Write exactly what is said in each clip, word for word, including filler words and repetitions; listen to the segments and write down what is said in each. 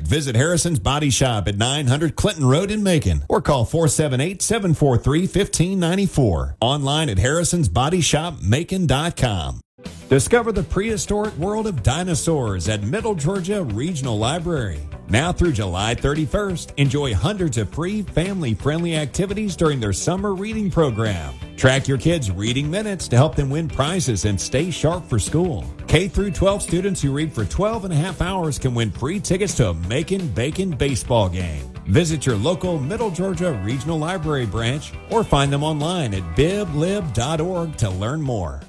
Visit Harrison's Body Shop at nine hundred Clinton Road in Macon or call four seven eight, seven four three, one five nine four. Online at harrisons body shop macon dot com. Discover the prehistoric world of dinosaurs at Middle Georgia Regional Library. Now through July thirty-first, enjoy hundreds of free family-friendly activities during their summer reading program. Track your kids' reading minutes to help them win prizes and stay sharp for school. K through twelve students who read for twelve and a half hours can win free tickets to a Macon Bacon baseball game. Visit your local Middle Georgia Regional Library branch or find them online at bib lib dot org to learn more.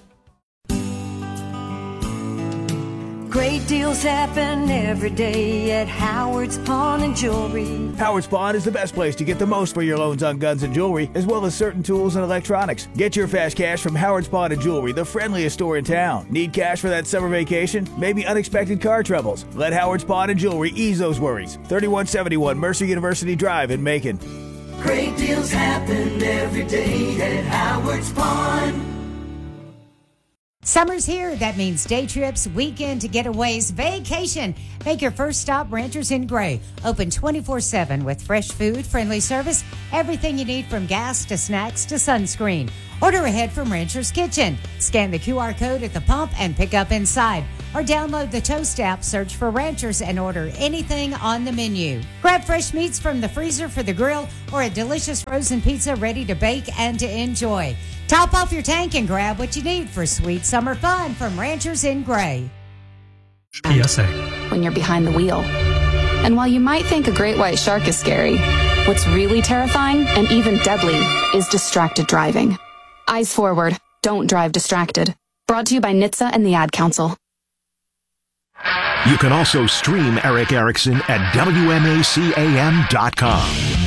Great deals happen every day at Howard's Pawn and Jewelry. Howard's Pawn is the best place to get the most for your loans on guns and jewelry, as well as certain tools and electronics. Get your fast cash from Howard's Pawn and Jewelry, the friendliest store in town. Need cash for that summer vacation? Maybe unexpected car troubles? Let Howard's Pawn and Jewelry ease those worries. thirty-one seventy-one Mercer University Drive in Macon. Great deals happen every day at Howard's Pawn. Summer's here. That means day trips, weekend getaways, vacation. Make your first stop Ranchers in Gray. Open twenty-four seven with fresh food, friendly service, everything you need from gas to snacks to sunscreen. Order ahead from Rancher's Kitchen. Scan the Q R code at the pump and pick up inside. Or download the Toast app, search for Ranchers, and order anything on the menu. Grab fresh meats from the freezer for the grill or a delicious frozen pizza ready to bake and to enjoy. Top off your tank and grab what you need for sweet summer fun from Ranchers in Gray. P S A. When you're behind the wheel. And while you might think a great white shark is scary, what's really terrifying and even deadly is distracted driving. Eyes forward. Don't drive distracted. Brought to you by N H T S A and the Ad Council. You can also stream Eric Erickson at W M A C A M dot com.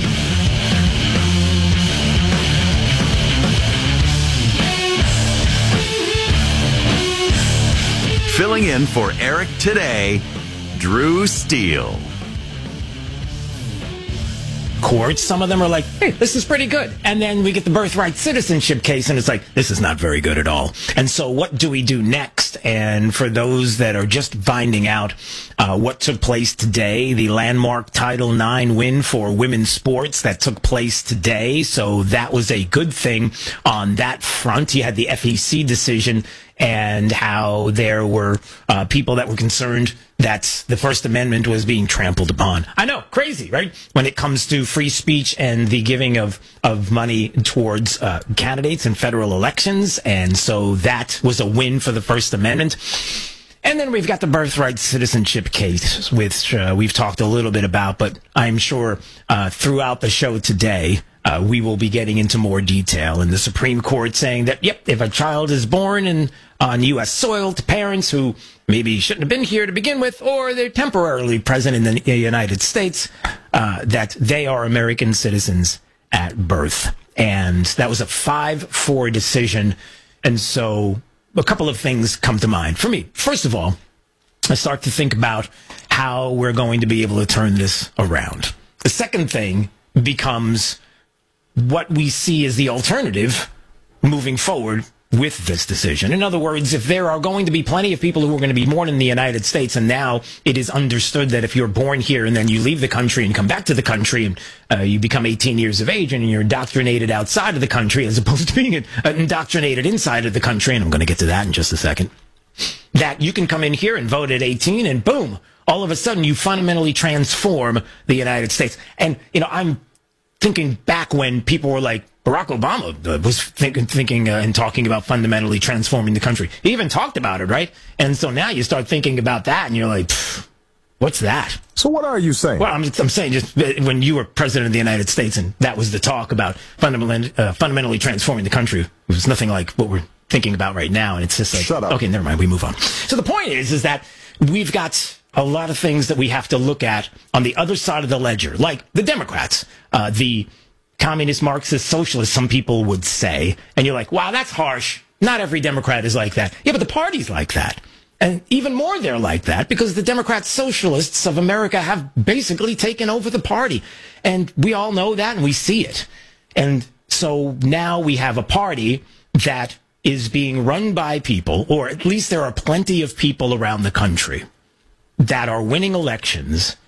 Filling in for Eric today, Drew Steele. Courts, some of them are like, hey, this is pretty good. And then we get the birthright citizenship case, and it's like, this is not very good at all. And so what do we do next? And for those that are just finding out uh, what took place today, the landmark Title nine win for women's sports that took place today. So that was a good thing on that front. You had the F E C decision and how there were uh, people that were concerned that the First Amendment was being trampled upon. I know, crazy, right? When it comes to free speech and the giving of, of money towards uh, candidates in federal elections. And so that was a win for the First Amendment. And then we've got the birthright citizenship case, which uh, we've talked a little bit about, but I'm sure uh, throughout the show today, Uh, we will be getting into more detail. And the Supreme Court saying that, yep, if a child is born in on U S soil to parents who maybe shouldn't have been here to begin with, or they're temporarily present in the United States, uh, that they are American citizens at birth. And that was a five four decision. And so a couple of things come to mind for me. First of all, I start to think about how we're going to be able to turn this around. The second thing becomes what we see as the alternative moving forward with this decision. In other words, if there are going to be plenty of people who are going to be born in the United States, and now it is understood that if you're born here and then you leave the country and come back to the country and uh, you become eighteen years of age and you're indoctrinated outside of the country as opposed to being indoctrinated inside of the country, and I'm going to get to that in just a second, that you can come in here and vote at eighteen and boom, all of a sudden you fundamentally transform the United States. And, you know, I'm thinking back when people were like, Barack Obama uh, was thinking, thinking uh, and talking about fundamentally transforming the country. He even talked about it, right? And so now you start thinking about that, and you're like, what's that? So what are you saying? Well, I'm, I'm saying just when you were president of the United States, and that was the talk about fundamentally, uh, fundamentally transforming the country, it was nothing like what we're thinking about right now. And it's just like, Shut up. Okay, never mind, we move on. So the point is, is that we've got a lot of things that we have to look at on the other side of the ledger, like the Democrats, uh, the communist, Marxist, socialist, some people would say. And you're like, wow, that's harsh. Not every Democrat is like that. Yeah, but the party's like that. And even more, they're like that because the Democrat socialists of America have basically taken over the party. And we all know that and we see it. And so now we have a party that is being run by people, or at least there are plenty of people around the country that are winning elections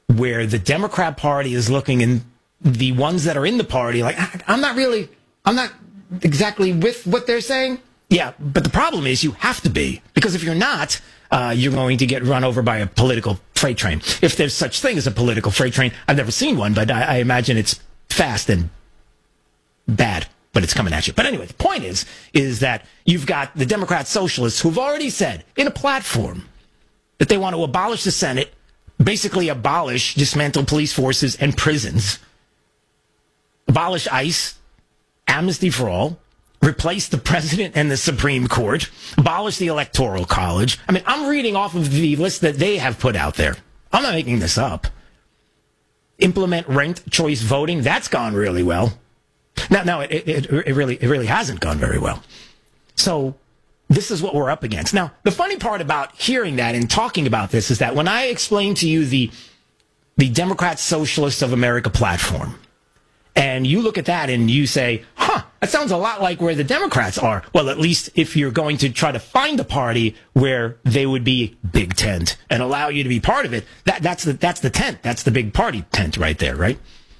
where the Democrat Party is looking, and the ones that are in the party, like, I'm not really, I'm not exactly with what they're saying. Yeah, but the problem is you have to be, because if you're not, uh, you're going to get run over by a political freight train. If there's such thing as a political freight train, I've never seen one, but I, I imagine it's fast and bad, but it's coming at you. But anyway, the point is, is that you've got the Democrat socialists who've already said in a platform that they want to abolish the Senate, basically abolish, dismantle police forces and prisons, abolish ICE, amnesty for all, replace the president and the Supreme Court, abolish the Electoral College. I mean, I'm reading off of the list that they have put out there. I'm not making this up. Implement ranked choice voting. That's gone really well. Now, no, it, it, it really, it really hasn't gone very well. So this is what we're up against. Now, the funny part about hearing that and talking about this is that when I explain to you the, the Democrat Socialists of America platform, and you look at that and you say, huh, that sounds a lot like where the Democrats are. Well, at least if you're going to try to find a party where they would be big tent and allow you to be part of it, that, that's the, that's the tent. That's the big party tent right there, right?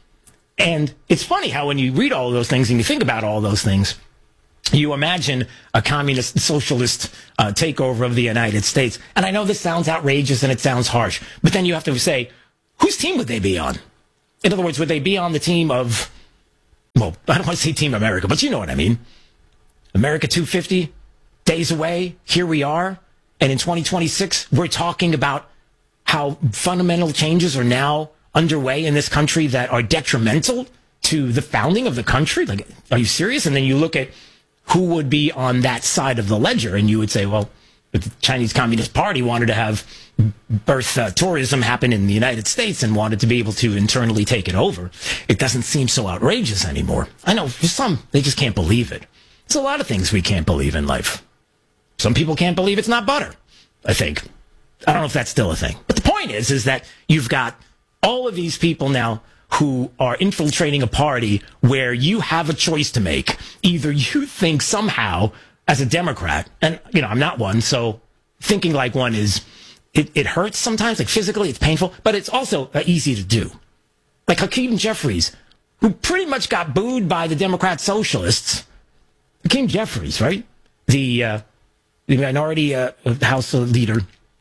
And it's funny how when you read all of those things and you think about all those things, you imagine a communist socialist uh, takeover of the United States. And I know this sounds outrageous and it sounds harsh, but then you have to say, whose team would they be on? In other words, would they be on the team of, well, I don't want to say Team America, but you know what I mean. America two fifty, days away, here we are. And in twenty twenty-six, we're talking about how fundamental changes are now underway in this country that are detrimental to the founding of the country. Like, are you serious? And then you look at who would be on that side of the ledger, and you would say, well, if the Chinese Communist Party wanted to have birth uh, tourism happen in the United States and wanted to be able to internally take it over, it doesn't seem so outrageous anymore. I know for some, they just can't believe it. There's a lot of things we can't believe in life. Some people can't believe it's not butter, I think. I don't know if that's still a thing. But the point is, is that you've got all of these people now who are infiltrating a party where you have a choice to make. Either you think somehow, as a Democrat, and, you know, I'm not one, so thinking like one is, it, it hurts sometimes, like physically, it's painful, but it's also uh, easy to do. Like Hakeem Jeffries, who pretty much got booed by the Democrat socialists. Hakeem Jeffries, right? The, uh, the minority uh, House leader.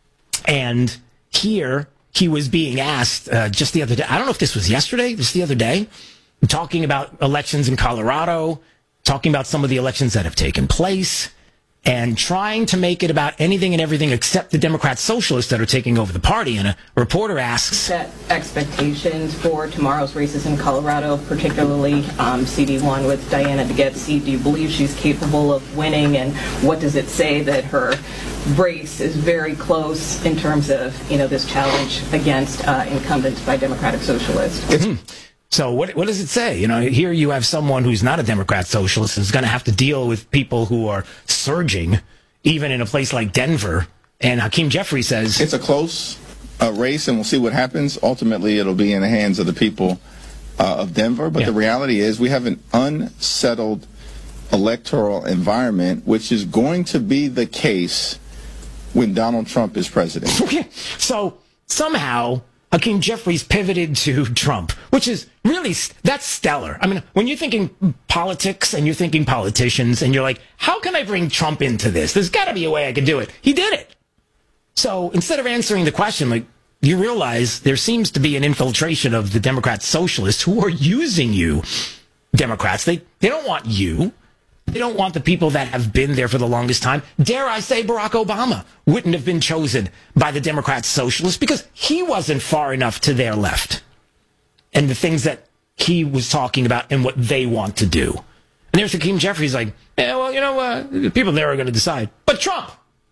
And here, he was being asked uh, just the other day, I don't know if this was yesterday, just the other day, talking about elections in Colorado, talking about some of the elections that have taken place, and trying to make it about anything and everything except the Democrat socialists that are taking over the party. And a reporter asks, set expectations for tomorrow's races in Colorado, particularly um, C D one with Diana DeGette. Do you believe she's capable of winning? And what does it say that her race is very close in terms of, you know, this challenge against uh, incumbents by Democratic socialists? Mm-hmm. So what what does it say? You know, here you have someone who's not a Democrat socialist who's going to have to deal with people who are surging, even in a place like Denver. And Hakeem Jeffries says it's a close uh, race, and we'll see what happens. Ultimately, it'll be in the hands of the people uh, of Denver. But yeah. The reality is we have an unsettled electoral environment, which is going to be the case when Donald Trump is president. So somehow Hakeem Jeffries pivoted to Trump, which is really, that's stellar. I mean, when you're thinking politics and you're thinking politicians and you're like, how can I bring Trump into this? There's got to be a way I can do it. He did it. So instead of answering the question, like, you realize there seems to be an infiltration of the Democrat socialists who are using you, Democrats. They, they don't want you. They don't want the people that have been there for the longest time. Dare I say Barack Obama wouldn't have been chosen by the Democrat socialists because he wasn't far enough to their left. And the things that he was talking about and what they want to do. And there's Hakeem Jeffries like, yeah, well, you know, uh, the people there are going to decide. But Trump,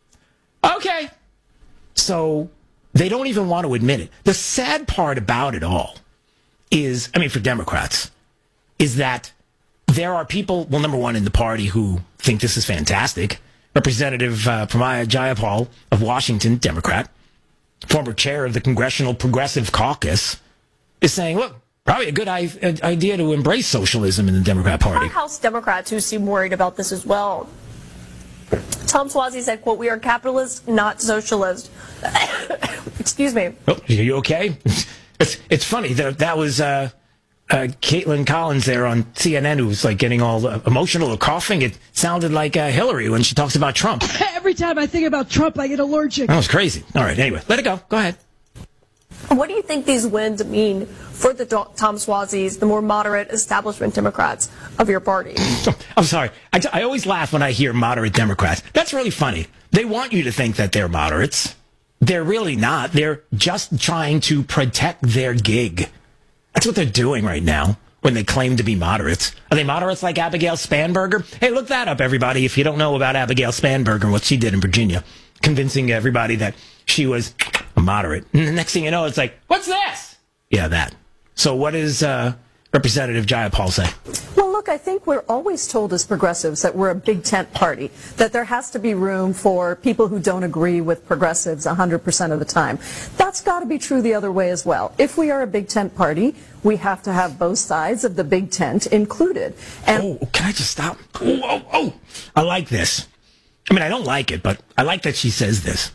okay. So they don't even want to admit it. The sad part about it all is, I mean, for Democrats, is that there are people, well, number one, in the party who think this is fantastic. Representative uh, Pramila Jayapal of Washington, Democrat, former chair of the Congressional Progressive Caucus, is saying, look, probably a good I- idea to embrace socialism in the Democrat Party. House Democrats who seem worried about this as well. Tom Suozzi said, quote, we are capitalists, not socialists. Excuse me. Oh, are you okay? It's, it's funny. That, that was uh, uh, Caitlin Collins there on C N N who was like getting all uh, emotional or coughing. It sounded like uh, Hillary when she talks about Trump. Every time I think about Trump, I get allergic. That was crazy. All right, anyway, let it go. Go ahead. What do you think these wins mean for the Tom Suozzi's, the more moderate establishment Democrats of your party? I'm sorry. I, I always laugh when I hear moderate Democrats. That's really funny. They want you to think that they're moderates. They're really not. They're just trying to protect their gig. That's what they're doing right now when they claim to be moderates. Are they moderates like Abigail Spanberger? Hey, look that up, everybody, if you don't know about Abigail Spanberger and what she did in Virginia, convincing everybody that she was a moderate. And the next thing you know, it's like, what's this? Yeah, that. So what does uh, Representative Jayapal say? Well, look, I think we're always told as progressives that we're a big tent party, that there has to be room for people who don't agree with progressives one hundred percent of the time. That's got to be true the other way as well. If we are a big tent party, we have to have both sides of the big tent included. And oh, can I just stop? Oh, oh, oh, I like this. I mean, I don't like it, but I like that she says this.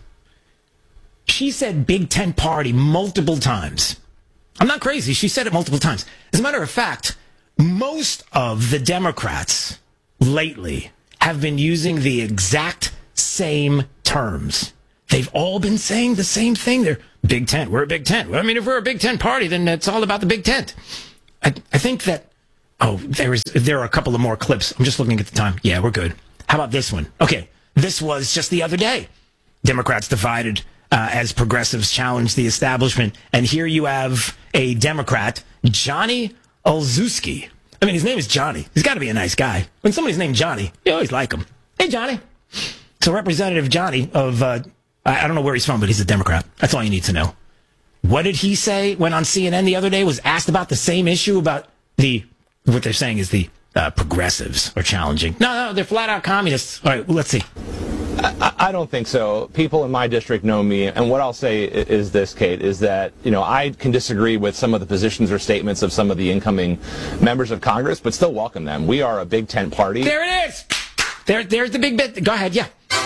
She said big tent party multiple times. I'm not crazy. She said it multiple times. As a matter of fact, most of the Democrats lately have been using the exact same terms. They've all been saying the same thing. They're big tent. We're a big tent. Well, I mean, if we're a big tent party, then it's all about the big tent. I, I think that, oh, there is, there are a couple of more clips. I'm just looking at the time. Yeah, we're good. How about this one? Okay, this was just the other day. Democrats divided uh, as progressives challenged the establishment. And here you have a Democrat, Johnny Olszewski. I mean, his name is Johnny. He's got to be a nice guy. When somebody's named Johnny, you always like him. Hey, Johnny. So Representative Johnny of, uh, I don't know where he's from, but he's a Democrat. That's all you need to know. What did he say when on C N N the other day was asked about the same issue about the, what they're saying is the uh, progressives are challenging. No, no, they're flat out communists. All right, well, let's see. I, I don't think so. People in my district know me, and what I'll say is this, Kate, is that, you know, I can disagree with some of the positions or statements of some of the incoming members of Congress, but still welcome them. We are a big tent party. There it is. There, there's the big bit. Go ahead, yeah.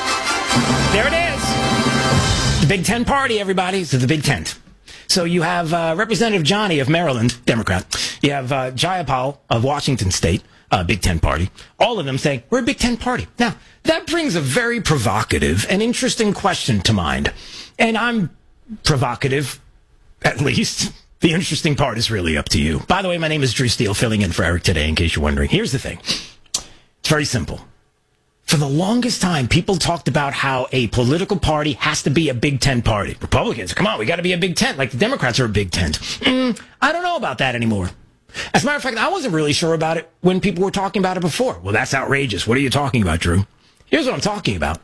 There it is. The Big Tent party, everybody. So the Big Tent. So you have uh, Representative Johnny of Maryland, Democrat. You have uh, Jayapal of Washington State, uh, Big Tent party. All of them saying, we're a Big Tent party. Now, that brings a very provocative and interesting question to mind. And I'm provocative, at least. The interesting part is really up to you. By the way, my name is Drew Steele, filling in for Eric today, in case you're wondering. Here's the thing. It's very simple. For the longest time, people talked about how a political party has to be a Big Tent party. Republicans, come on, we got to be a Big Tent, like the Democrats are a Big Tent. Mm, I don't know about that anymore. As a matter of fact, I wasn't really sure about it when people were talking about it before. Well, that's outrageous. What are you talking about, Drew? Here's what I'm talking about.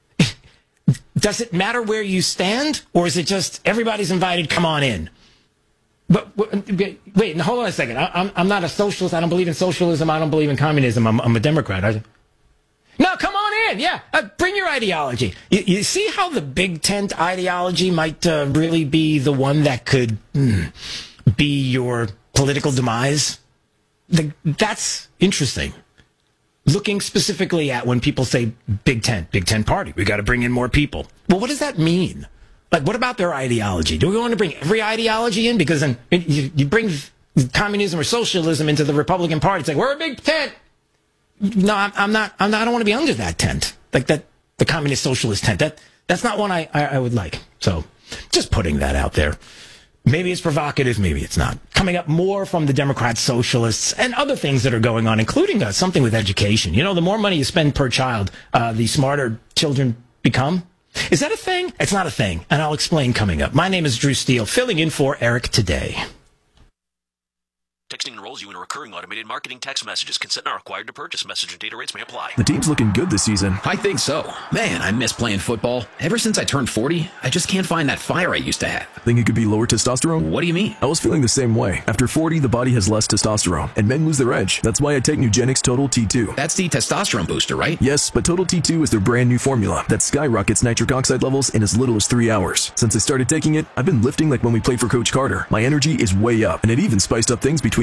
Does it matter where you stand, or is it just everybody's invited, come on in? But wait, hold on a second. I, I'm, I'm not a socialist. I don't believe in socialism. I don't believe in communism. I'm, I'm a Democrat. I, No, come on in. Yeah, uh, bring your ideology. You, you see how the Big Tent ideology might uh, really be the one that could mm, be your political demise? The, that's interesting. Looking specifically at when people say Big Tent, Big Tent party, we got to bring in more people. Well, what does that mean? Like, what about their ideology? Do we want to bring every ideology in? Because then you, you bring communism or socialism into the Republican Party. It's like, we're a Big Tent. No, I'm, I'm not. I'm not. I don't want to be under that tent, like that, the communist socialist tent. That that's not one I, I, I would like. So, just putting that out there. Maybe it's provocative. Maybe it's not. Coming up more from the Democrat socialists and other things that are going on, including uh, something with education. You know, the more money you spend per child, uh, the smarter children become. Is that a thing? It's not a thing, and I'll explain coming up. My name is Drew Steele, filling in for Eric today. Texting enrolls you in recurring automated marketing text messages. Consent not required to purchase. Message and data rates may apply. The team's looking good this season. I think so. Man, I miss playing football. Ever since I turned forty, I just can't find that fire I used to have. Think it could be lower testosterone? What do you mean? I was feeling the same way. After forty, the body has less testosterone, and men lose their edge. That's why I take Nugenix Total T two. That's the testosterone booster, right? Yes, but Total T two is their brand new formula that skyrockets nitric oxide levels in as little as three hours. Since I started taking it, I've been lifting like when we played for Coach Carter. My energy is way up, and it even spiced up things between me and the missus.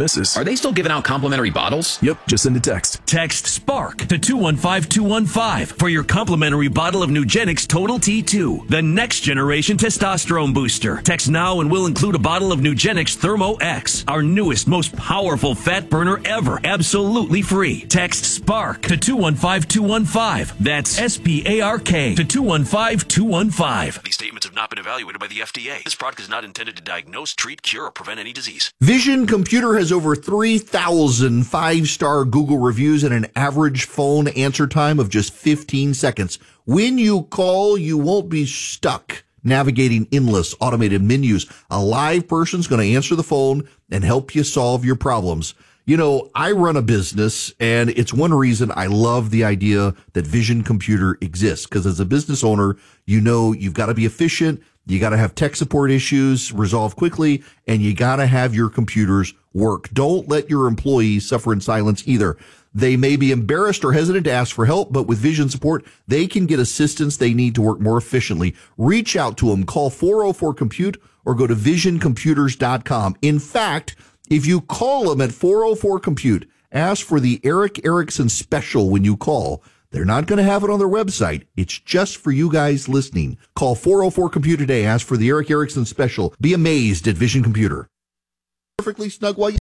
misses. Are they still giving out complimentary bottles? Yep, just send a text. Text SPARK to two one five two one five for your complimentary bottle of Nugenix Total T two, the next generation testosterone booster. Text now and we'll include a bottle of Nugenix Thermo X, our newest, most powerful fat burner ever, absolutely free. Text SPARK to two one five two one five. That's S P A R K to two one five two one five. These statements have not been evaluated by the F D A. This product is not intended to diagnose, treat, cure, or prevent any disease. Vision Computer has over three thousand five-star Google reviews and an average phone answer time of just fifteen seconds. When you call, you won't be stuck navigating endless automated menus. A live person's going to answer the phone and help you solve your problems. You know, I run a business, and it's one reason I love the idea that Vision Computer exists, because as a business owner, you know you've got to be efficient, you got to have tech support issues resolved quickly, and you got to have your computers work. Don't let your employees suffer in silence either. They may be embarrassed or hesitant to ask for help, but with Vision support, they can get assistance they need to work more efficiently. Reach out to them. Call four oh four compute or go to vision computers dot com. In fact, if you call them at four oh four compute, ask for the Eric Erickson special when you call. They're not going to have it on their website. It's just for you guys listening. Call four oh four compute today. Ask for the Eric Erickson special. Be amazed at Vision Computer. Perfectly snug while you...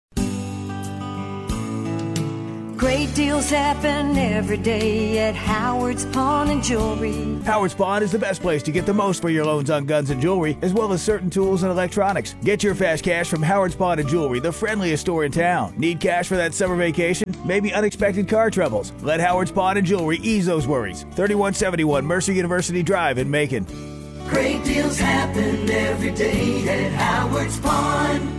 Great deals happen every day at Howard's Pawn and Jewelry. Howard's Pawn is the best place to get the most for your loans on guns and jewelry, as well as certain tools and electronics. Get your fast cash from Howard's Pawn and Jewelry, the friendliest store in town. Need cash for that summer vacation? Maybe unexpected car troubles? Let Howard's Pawn and Jewelry ease those worries. thirty-one seventy-one Mercer University Drive in Macon. Great deals happen every day at Howard's Pawn.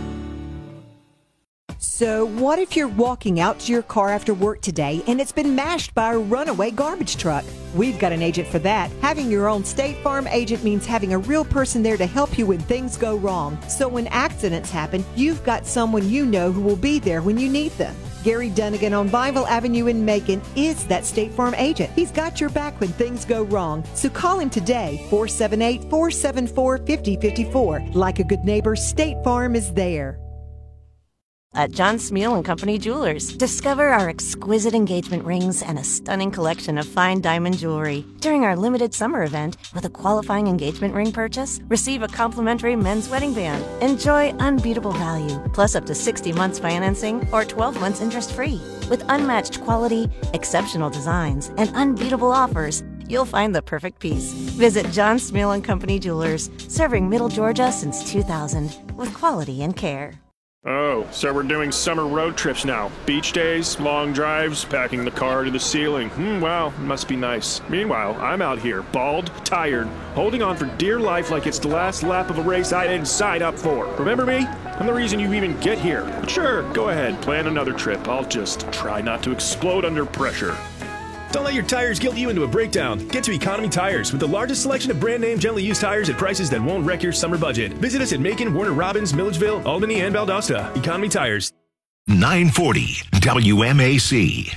So what if you're walking out to your car after work today and it's been mashed by a runaway garbage truck? We've got an agent for that. Having your own State Farm agent means having a real person there to help you when things go wrong. So when accidents happen, you've got someone you know who will be there when you need them. Gary Dunnigan on Bible Avenue in Macon is that State Farm agent. He's got your back when things go wrong. So call him today, four seven eight, four seven four, five oh five four. Like a good neighbor, State Farm is there. At John Smeal and Company Jewelers, discover our exquisite engagement rings and a stunning collection of fine diamond jewelry. During our limited summer event, with a qualifying engagement ring purchase, receive a complimentary men's wedding band. Enjoy unbeatable value, plus up to sixty months financing or twelve months interest-free. With unmatched quality, exceptional designs, and unbeatable offers, you'll find the perfect piece. Visit John Smeal and Company Jewelers, serving Middle Georgia since two thousand, with quality and care. Oh, so we're doing summer road trips now. Beach days, long drives, packing the car to the ceiling. Hmm, wow, it must be nice. Meanwhile, I'm out here, bald, tired, holding on for dear life like it's the last lap of a race I didn't sign up for. Remember me? I'm the reason you even get here. But sure, go ahead, plan another trip. I'll just try not to explode under pressure. Don't let your tires guilt you into a breakdown. Get to Economy Tires with the largest selection of brand name gently used tires at prices that won't wreck your summer budget. Visit us at Macon, Warner Robins, Milledgeville, Albany, and Valdosta. Economy Tires. nine forty W M A C.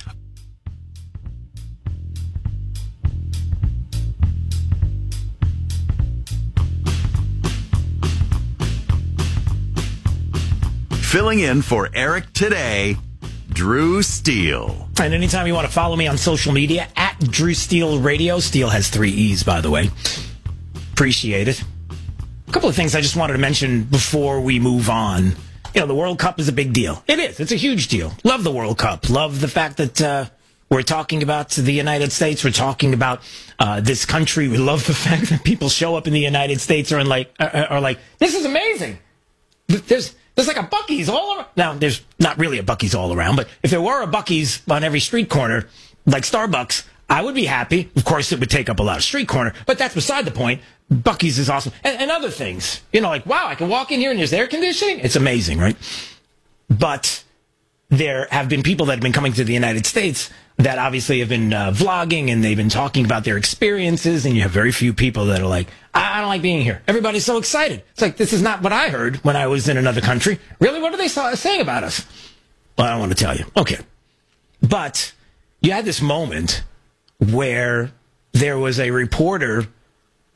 Filling in for Eric today, Drew Steele. And anytime you want to follow me on social media, at Drew Steele Radio. Steele has three E's, by the way. Appreciate it. A couple of things I just wanted to mention before we move on. You know, the World Cup is a big deal. It is. It's a huge deal. Love the World Cup. Love the fact that uh, we're talking about the United States. We're talking about uh, this country. We love the fact that people show up in the United States are, in like, are, are like, this is amazing. There's... There's like a Buc-ee's all around. Now, there's not really a Buc-ee's all around, but if there were a Buc-ee's on every street corner, like Starbucks, I would be happy. Of course, it would take up a lot of street corner, but that's beside the point. Buc-ee's is awesome. And, and other things. You know, like, wow, I can walk in here and there's air conditioning. It's amazing, right? But there have been people that have been coming to the United States that obviously have been uh, vlogging and they've been talking about their experiences, and you have very few people that are like, I, I don't like being here. Everybody's so excited. It's like, this is not what I heard when I was in another country. Really? What are they saying about us? Well, I don't want to tell you. Okay. But you had this moment where there was a reporter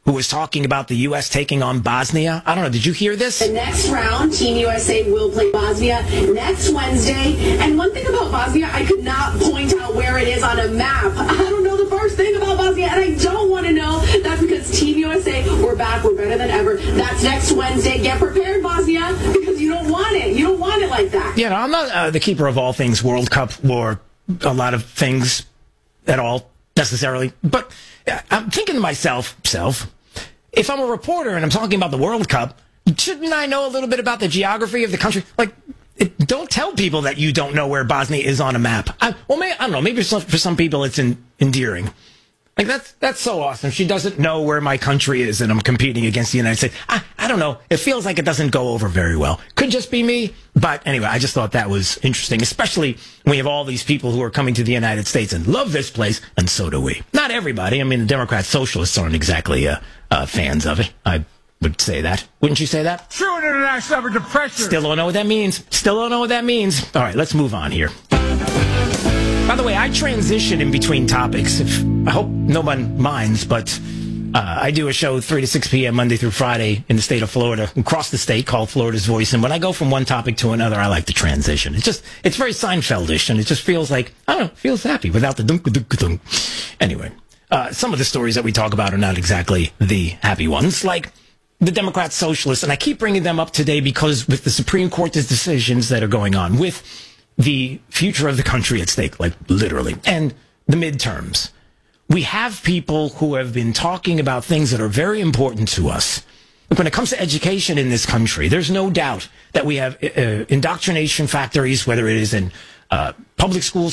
who was talking about the U S taking on Bosnia. I don't know. Did you hear this? The next round, Team U S A will play Bosnia next Wednesday. And one thing about Bosnia, I could not point out where it is on a map. I don't know the first thing about Bosnia, and I don't want to know. That's because Team U S A, we're back, we're better than ever. That's next Wednesday. Get prepared, Bosnia, because you don't want it. You don't want it like that. Yeah, no, I'm not uh, the keeper of all things World Cup or a lot of things at all necessarily. But uh, I'm thinking to myself, self, if I'm a reporter and I'm talking about the World Cup, shouldn't I know a little bit about the geography of the country? Like, it, don't tell people that you don't know where Bosnia is on a map. I, well, maybe, I don't know. Maybe for some, for some people it's in, endearing. Like, that's that's so awesome. She doesn't know where my country is and I'm competing against the United States. I, I don't know. It feels like it doesn't go over very well. Could just be me. But anyway, I just thought that was interesting, especially when we have all these people who are coming to the United States and love this place, and so do we. Not everybody. I mean, the Democrats, socialists aren't exactly uh, uh, fans of it. I would say that. Wouldn't you say that? True international average of pressure. Still don't know what that means. Still don't know what that means. All right, let's move on here. By the way, I transition in between topics. If, I hope no one minds, but uh, I do a show three to six p.m. Monday through Friday in the state of Florida, across the state, called Florida's Voice. And when I go from one topic to another, I like to transition. It's just, it's very Seinfeldish, and it just feels like, I don't know, it feels happy without the dunk-a-dunk-a-dunk. Anyway, uh, some of the stories that we talk about are not exactly the happy ones, like the Democrat socialists. And I keep bringing them up today because with the Supreme Court's decisions that are going on, with the future of the country at stake, like literally, and the midterms. We have people who have been talking about things that are very important to us. Look, when it comes to education in this country, there's no doubt that we have uh, indoctrination factories, whether it is in uh, public schools,